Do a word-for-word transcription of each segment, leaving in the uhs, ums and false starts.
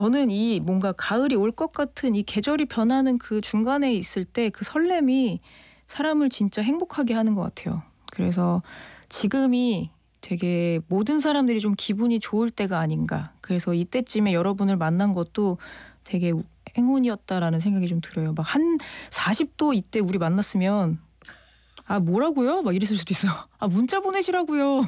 저는 이 뭔가 가을이 올 것 같은 이 계절이 변하는 그 중간에 있을 때 그 설렘이 사람을 진짜 행복하게 하는 것 같아요. 그래서 지금이 되게 모든 사람들이 좀 기분이 좋을 때가 아닌가. 그래서 이때쯤에 여러분을 만난 것도 되게 행운이었다라는 생각이 좀 들어요. 막 한 사십 도 이때 우리 만났으면 아 뭐라고요? 막 이랬을 수도 있어. 아 문자 보내시라고요.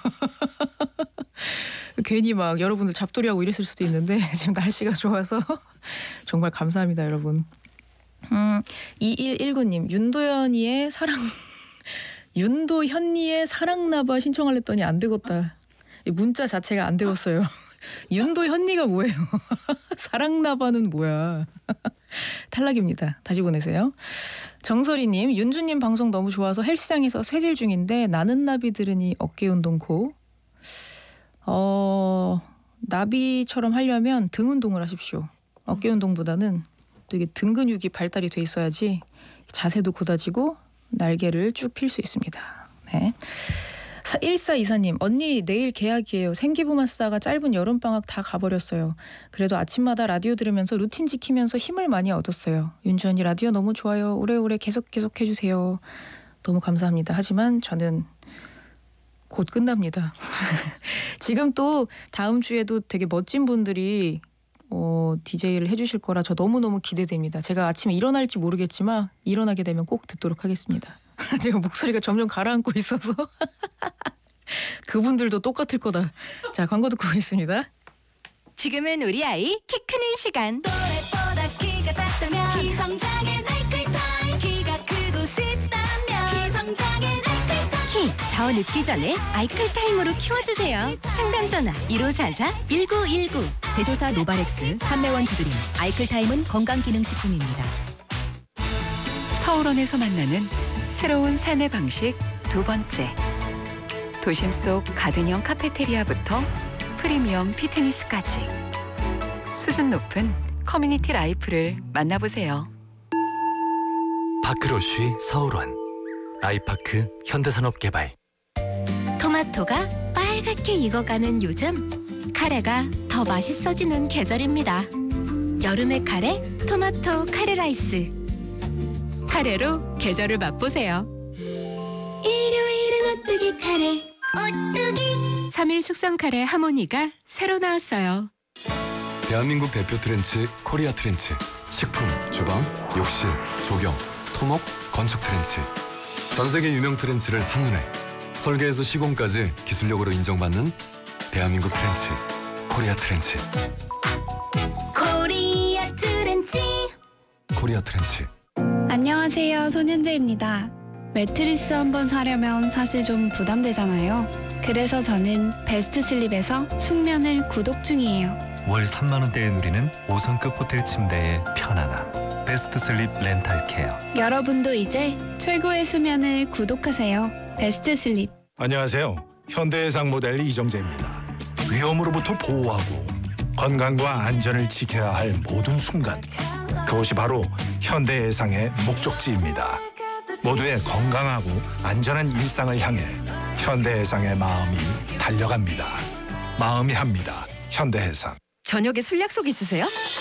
괜히 막 여러분들 잡돌이하고 이랬을 수도 있는데 지금 날씨가 좋아서 정말 감사합니다 여러분. 음, 이일일구 님 윤도현이의 사랑 윤도현이의 사랑나봐 신청하랬더니 안 되겠다. 문자 자체가 안 되었어요. 윤도현이가 뭐예요? 사랑나봐는 뭐야. 탈락입니다. 다시 보내세요. 정설이님 윤주님 방송 너무 좋아서 헬스장에서 쇠질 중인데 나는 나비 들으니 어깨 운동 고. 어, 나비처럼 하려면 등 운동을 하십시오. 어깨 운동보다는 되게 등 근육이 발달이 돼 있어야지 자세도 곧아지고 날개를 쭉 필 수 있습니다. 네. 일사이사 님 언니 내일 개학이에요. 생기부만 쓰다가 짧은 여름방학 다 가버렸어요. 그래도 아침마다 라디오 들으면서 루틴 지키면서 힘을 많이 얻었어요. 윤주 언니 라디오 너무 좋아요. 오래오래 계속 계속 해주세요. 너무 감사합니다. 하지만 저는 곧 끝납니다. 지금 또 다음 주에도 되게 멋진 분들이 어, 디제이를 해주실 거라 저 너무너무 기대됩니다. 제가 아침에 일어날지 모르겠지만 일어나게 되면 꼭 듣도록 하겠습니다. 제가 목소리가 점점 가라앉고 있어서 그분들도 똑같을 거다. 자, 광고 듣고 오겠습니다. 지금은 우리 아이 키 크는 시간. 또래보다 키가 작다면 키성장의 아이클타임. 키가 크고 싶다면 키성장의 아이클타임. 키 더 늦기 전에 아이클타임으로 키워주세요. 상담 전화 일오사사 일구일구. 제조사 노바렉스, 판매원 두드림. 아이클타임은 건강기능식품입니다. 서울원에서 만나는 새로운 삶의 방식 두 번째. 도심 속 가든형 카페테리아부터 프리미엄 피트니스까지 수준 높은 커뮤니티 라이프를 만나보세요. 파크로쉬 서울원 아이파크 현대산업개발. 토마토가 빨갛게 익어가는 요즘 카레가 더 맛있어지는 계절입니다. 여름의 카레 토마토 카레 라이스. 카레로 계절을 맛보세요. 일요일은 오뚜기 카레. 오뚜기. 삼 일 숙성 카레 하모니가 새로 나왔어요. 대한민국 대표 트렌치 코리아 트렌치. 식품, 주방, 욕실, 조경, 토목, 건축 트렌치. 전 세계 유명 트렌치를 한눈에 설계에서 시공까지 기술력으로 인정받는 대한민국 트렌치 코리아 트렌치. 코리아 트렌치. 코리아 트렌치. 안녕하세요, 손윤재입니다. 매트리스 한번 사려면 사실 좀 부담되잖아요. 그래서 저는 베스트 슬립에서 숙면을 구독 중이에요. 월 삼만 원대에 누리는 오 성급 호텔 침대의 편안함. 베스트 슬립 렌탈 케어. 여러분도 이제 최고의 수면을 구독하세요. 베스트 슬립. 안녕하세요. 현대해상 모델 이정재입니다. 위험으로부터 보호하고 건강과 안전을 지켜야 할 모든 순간, 그것이 바로 현대해상의 목적지입니다. 모두의 건강하고 안전한 일상을 향해 현대해상의 마음이 달려갑니다. 마음이 합니다. 현대해상. 저녁에 술 약속 있으세요?